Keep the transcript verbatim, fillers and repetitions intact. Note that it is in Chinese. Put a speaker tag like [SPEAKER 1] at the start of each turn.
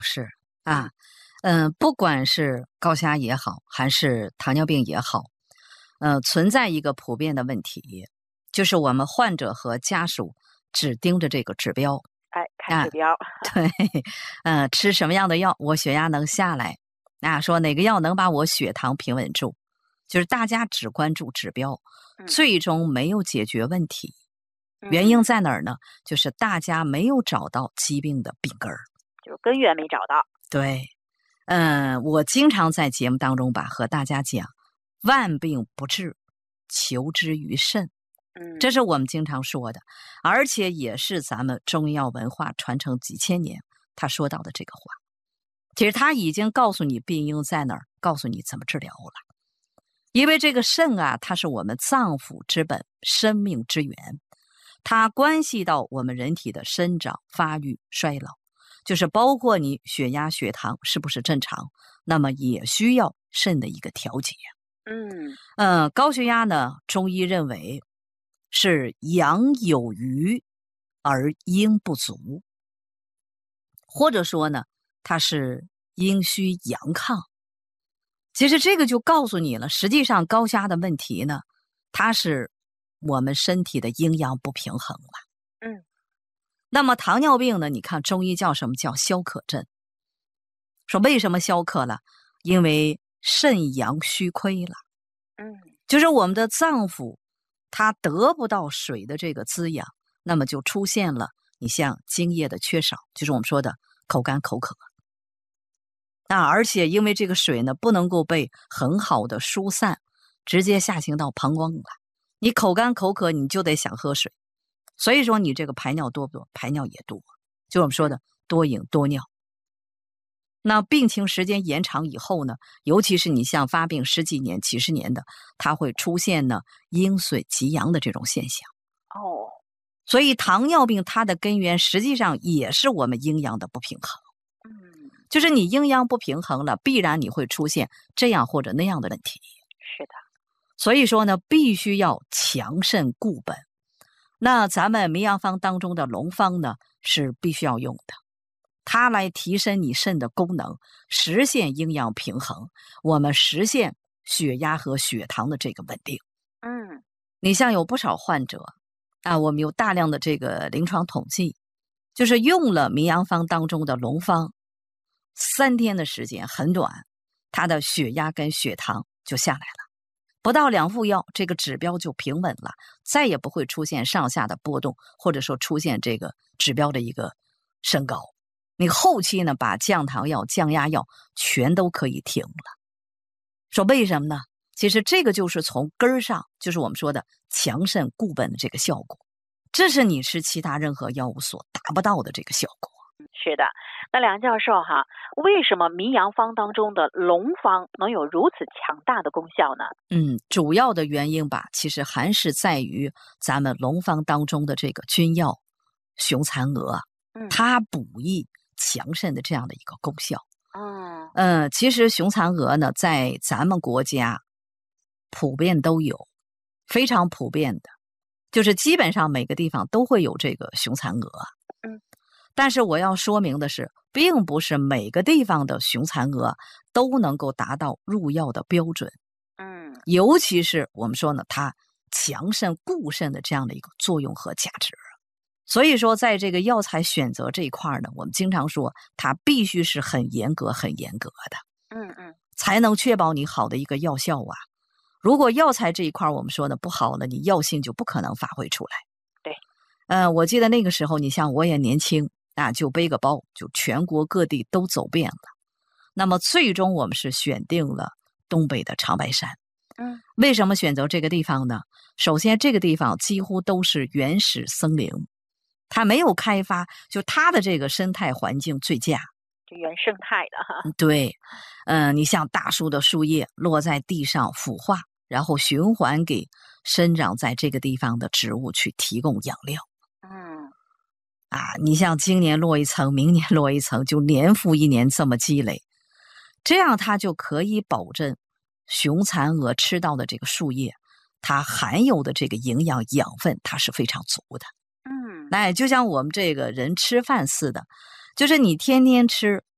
[SPEAKER 1] 是啊，嗯、呃，不管是高血压也好，还是糖尿病也好，呃，存在一个普遍的问题，就是我们患者和家属只盯着这个指标，
[SPEAKER 2] 哎，看指标，
[SPEAKER 1] 啊、对，呃，吃什么样的药，我血压能下来，啊，说哪个药能把我血糖平稳住，就是大家只关注指标，
[SPEAKER 2] 嗯
[SPEAKER 1] 最终没有解决问题。原
[SPEAKER 2] 嗯
[SPEAKER 1] 因在哪儿呢？就是大家没有找到疾病的病根儿。
[SPEAKER 2] 就是根源没找到。
[SPEAKER 1] 对，嗯、我经常在节目当中吧和大家讲，万病不治，求之于肾，
[SPEAKER 2] 嗯，
[SPEAKER 1] 这是我们经常说的，而且也是咱们中医药文化传承几千年他说到的这个话。其实他已经告诉你病因在哪儿，告诉你怎么治疗了。因为这个肾啊，它是我们脏腑之本，生命之源，它关系到我们人体的生长、发育、衰老，就是包括你血压、血糖是不是正常，那么也需要肾的一个调节。
[SPEAKER 2] 嗯
[SPEAKER 1] 呃，高血压呢，中医认为是阳有余而阴不足，或者说呢，它是阴虚阳亢。其实这个就告诉你了，实际上高血压的问题呢，它是我们身体的阴阳不平衡了。
[SPEAKER 2] 嗯
[SPEAKER 1] 那么糖尿病呢，你看中医叫什么？叫消渴症。说为什么消渴了？因为肾阳虚亏了，
[SPEAKER 2] 嗯
[SPEAKER 1] 就是我们的脏腑它得不到水的这个滋养，那么就出现了你像津液的缺少，就是我们说的口干口渴。那而且因为这个水呢不能够被很好的疏散，直接下行到膀胱了，你口干口渴你就得想喝水，所以说你这个排尿多不多？排尿也多，就我们说的多饮多尿。那病情时间延长以后呢，尤其是你像发病十几年、几十年的，它会出现呢阴水极阳的这种现象。
[SPEAKER 2] 哦，
[SPEAKER 1] 所以糖尿病它的根源实际上也是我们阴阳的不平衡。
[SPEAKER 2] 嗯，
[SPEAKER 1] 就是你阴阳不平衡了，必然你会出现这样或者那样的问题。
[SPEAKER 2] 是的，
[SPEAKER 1] 所以说呢，必须要强肾固本。那咱们名药方当中的龙方呢，是必须要用的，它来提升你肾的功能，实现阴阳平衡，我们实现血压和血糖的这个稳定。
[SPEAKER 2] 嗯
[SPEAKER 1] 你像有不少患者啊，我们有大量的这个临床统计，就是用了名药方当中的龙方，三天的时间很短，他的血压跟血糖就下来了，不到两副药，这个指标就平稳了，再也不会出现上下的波动，或者说出现这个指标的一个升高。你后期呢，把降糖药、降压药全都可以停了。说为什么呢？其实这个就是从根儿上，就是我们说的强肾固本的这个效果，这是你吃其他任何药物所达不到的这个效果。
[SPEAKER 2] 是的。那梁教授哈，为什么名阳方当中的龙方能有如此强大的功效呢？
[SPEAKER 1] 嗯，主要的原因吧，其实还是在于咱们龙方当中的这个君药雄蚕蛾，
[SPEAKER 2] 嗯
[SPEAKER 1] 它补益强肾的这样的一个功效。
[SPEAKER 2] 嗯
[SPEAKER 1] 呃，其实雄蚕蛾呢，在咱们国家普遍都有，非常普遍的，就是基本上每个地方都会有这个雄蚕蛾。
[SPEAKER 2] 嗯，
[SPEAKER 1] 但是我要说明的是，并不是每个地方的雄蚕蛾都能够达到入药的标准。
[SPEAKER 2] 嗯
[SPEAKER 1] 尤其是我们说呢，它强肾固肾的这样的一个作用和价值。所以说，在这个药材选择这一块呢，我们经常说它必须是很严格、很严格的，
[SPEAKER 2] 嗯嗯，
[SPEAKER 1] 才能确保你好的一个药效啊。如果药材这一块我们说呢不好了，你药性就不可能发挥出来。
[SPEAKER 2] 对，
[SPEAKER 1] 呃，我记得那个时候，你像我也年轻啊，就背个包，就全国各地都走遍了。那么最终我们是选定了东北的长白山。
[SPEAKER 2] 嗯，
[SPEAKER 1] 为什么选择这个地方呢？首先，这个地方几乎都是原始森林，它没有开发，就它的这个生态环境最佳。
[SPEAKER 2] 这原生态的哈。
[SPEAKER 1] 对，嗯、呃，你像大树的树叶落在地上腐化，然后循环给生长在这个地方的植物去提供养料。
[SPEAKER 2] 嗯
[SPEAKER 1] 啊，你像今年落一层，明年落一层，就年复一年这么积累，这样它就可以保证雄蚕蛾吃到的这个树叶，它含有的这个营养养分，它是非常足的。
[SPEAKER 2] 嗯，
[SPEAKER 1] 那就像我们这个人吃饭似的，就是你天天吃，